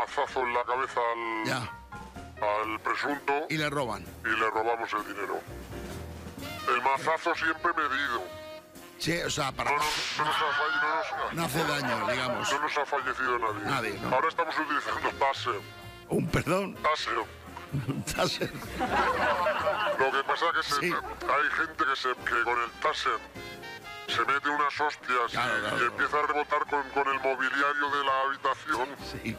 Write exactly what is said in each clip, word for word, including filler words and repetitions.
mazazo en la cabeza al, ya. al presunto. Y le roban. Y le robamos el dinero. El mazazo siempre medido. Sí, o sea, para... No, no, no, nos ha fall- no, nos, no hace daño, digamos. no nos ha fallecido nadie. Nadie, ¿no? Ahora estamos utilizando taser. Un perdón. Taser. Taser. Lo que pasa es que se- Sí. hay gente que, se, que con el taser se mete unas hostias Claro, y, claro. y empieza a rebotar con, con el mobiliario de la habitación Sí.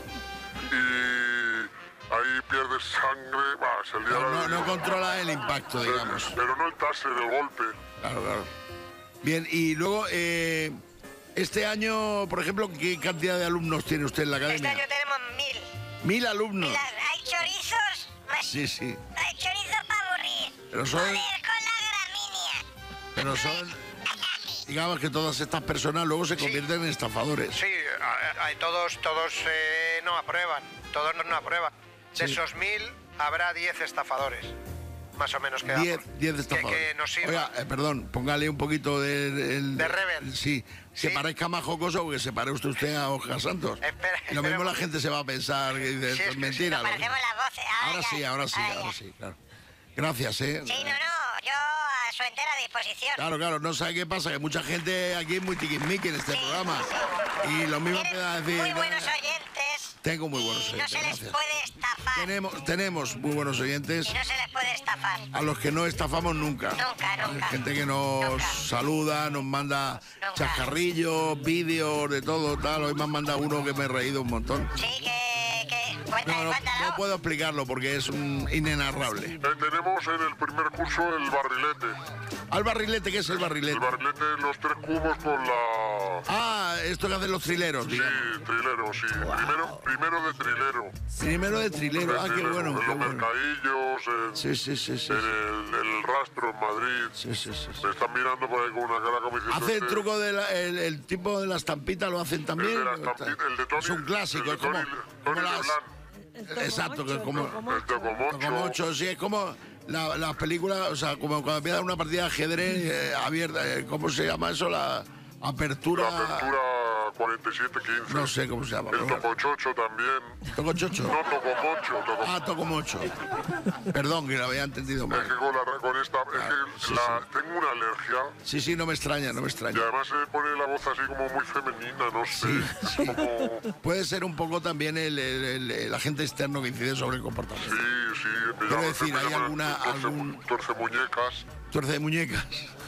y ahí pierdes sangre. Bah, se lía No, la- no, no controla el impacto, Sí, digamos. pero no el taser, el golpe. Claro, claro. Bien, y luego, eh, este año, por ejemplo, ¿qué cantidad de alumnos tiene usted en la Este academia? año tenemos mil. Mil alumnos. Las- hay chorizos. más- Sí, sí. Hay chorizos para aburrir. Pero son- Joder con la gramínea. Pero son, digamos que todas estas personas luego se convierten en estafadores. Sí, a- a- todos, todos eh, no aprueban, todos no, no aprueban. De Sí. esos mil habrá diez estafadores, más o menos quedamos. Diez, diez que, estafadores. que nos sirvan. Oiga, eh, perdón, póngale un poquito de... el- De rever. Sí, que Sí. parezca más jocoso porque se pare usted, usted a Oscar Santos. Espera, Y lo mismo esperemos. la gente se va a pensar que dice, Sí, esto es es que mentira. Nos lo- parecemos las voces. Ahora ya- sí, ahora sí, ahora ahora ya. sí, claro. Gracias, ¿eh? Sí, no, no. Yo a su entera disposición. Claro, claro, no sabe qué pasa, que mucha gente aquí es muy tiquismiqui en este Sí, programa. sí, Y lo mismo Tienen queda decir... muy buenos eh, oyentes. Tengo muy buenos y oyentes, no se les gracias. puede estafar. Tenemos, tenemos muy buenos oyentes Y no se les puede estafar. a los que no estafamos nunca. Nunca, nunca. Gente que nos Nunca. saluda, nos manda Nunca. chascarrillos, vídeos, de todo, tal. Hoy me han mandado uno que me he reído un montón. Sí, que... que cuéntale, No, no, cuéntalo. no puedo explicarlo porque es un inenarrable. Eh, tenemos en el primer curso el barrilete. ¿Al barrilete? ¿Qué es el El barrilete? barrilete, los tres cubos con la... Ah, esto que hacen los trileros, Sí, digamos. trilero, sí. Primero, primero de trilero. Primero de trilero. De Ah, qué trilero, bueno, en qué los bueno. mercadillos, en, Sí, sí, sí, sí. en el, en el rastro en Madrid. Sí, sí, sí, sí. Me están mirando por ahí con una cara como diciendo... ¿Hace el este- truco del el, el tipo de la estampita? ¿Lo hacen también? El de la estampita, el de Tony... Es un clásico, el de es como, Tony, como Tony las... Leblanc. Exacto, que es como... El Tocomocho. Como ocho, sí, es como la- las películas, o sea, como cuando empieza una partida de ajedrez eh, abierta, eh, ¿cómo se llama eso? La apertura... La apertura cuarenta y siete quince. No sé cómo se llama. El pero bueno. Tocochocho también. Toco chocho. No, Tocomocho. Toco... Ah, toco mocho. Perdón, que lo había entendido Es mal. que con, la, con esta... Es que sí, la, tengo una alergia Sí, sí, no me extraña, no me y extraña. además se pone la voz así como muy femenina, no sé. Sí, Como... Puede ser un poco también el, el- el- el agente externo que incide sobre el comportamiento. Sí, sí. me Quiero llama- decir, me ¿hay llama alguna- Tuerce, algún- tuerce muñecas. Tuerce de muñecas.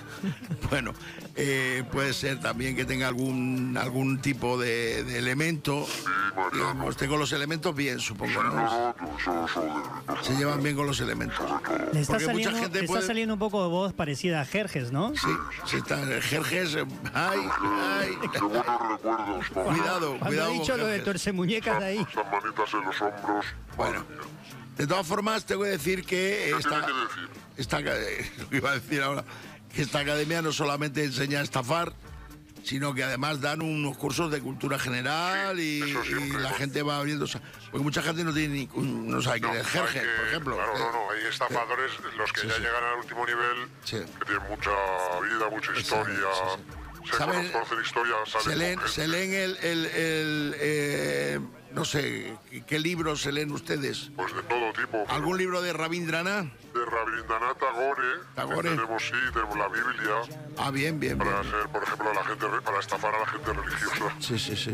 Bueno, eh, puede ser también que tenga algún algún tipo de, de elemento. Sí, Mariano. Digamos, usted con los elementos bien, supongo, No, ¿no? no, tú, eso, eso de- Se llevan bien con los elementos. Le está, Porque mucha saliendo, gente le está puede- saliendo un poco de voz parecida a Jerjes, ¿no? Sí, sí está. Jerjes, eh, ay, ay. Qué buenos recuerdos, ¿no? Cuidado, Cuando cuidado. he dicho con lo de Jerjes. torce muñecas de ahí. Esas manitas en los hombros. Bueno, Madre mía. de todas formas, tengo que decir que ¿Qué esta, tiene que decir? esta, eh, lo que iba a decir ahora, que esta academia no solamente enseña a estafar, sino que además dan unos cursos de cultura general Sí, y, eso siempre, y la ¿no? gente va abriendo. Porque mucha gente no tiene ni, no sabe quién No, es hay Jerjes, que- por ejemplo. Claro, no, no, hay estafadores, los que Sí, ya sí. llegan al último nivel, Sí. que tienen mucha vida, mucha historia. sí, Se ¿Saben? conocen historias, Se salen leen, con se gente. leen el, el- el, eh, no sé, ¿qué, qué libros se leen ustedes? Pues de todo tipo. ¿Algún libro de Rabindranath? De Rabindranath Tagore, Tagore. que tenemos, sí, tenemos la Biblia, Ah, bien, bien, para bien. hacer, por ejemplo, a la gente, para estafar a la gente religiosa. Sí, sí, sí.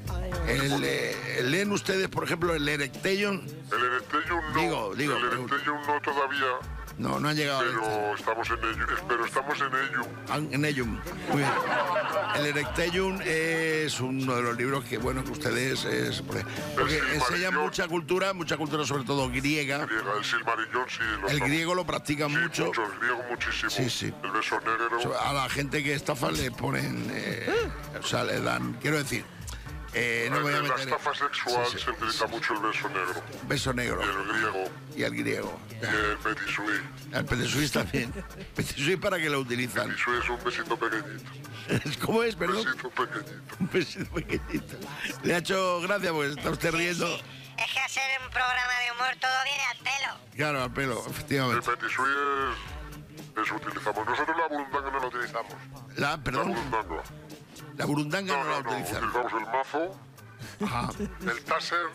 El, eh, ¿Leen ustedes, por ejemplo, el Erecteion? El Erecteium no, Digo, digo, el Erecteium no todavía, No, no han llegado a pero estamos en ello, pero estamos en ello. Ah, en Ellum. Muy bien. El Erecteium es uno de los libros que, bueno, que ustedes... Es, porque porque El enseñan Silmarillion. mucha cultura, mucha cultura sobre todo griega. Griega, el Silmarillón, sí. Lo El estamos- griego lo practican sí, mucho. mucho, el griego muchísimo. Sí, sí. El beso negro. A la gente que estafa le ponen... eh, o sea, le dan... Quiero decir... eh, no me voy a en la meter... estafa sexual Sí, sí, se utiliza mucho el beso negro. Beso negro. Y el griego, Y el griego. y el petit suisse. El petit suisse también. Petit suisse para que lo utilizan. Petit suisse es un besito pequeñito. ¿Cómo es, Un perdón? besito pequeñito. Un besito pequeñito. Le ha hecho gracia porque está usted Sí, riendo. sí. Es que hacer un programa de humor todo viene al pelo. Claro, al pelo, El efectivamente. petit suisse es, es utilizamos. Nosotros la burundanga no la utilizamos. La, La perdón, burundanga. la burundanga No, no la no, no. utilizan. Utilizamos el mazo, Ajá. el taser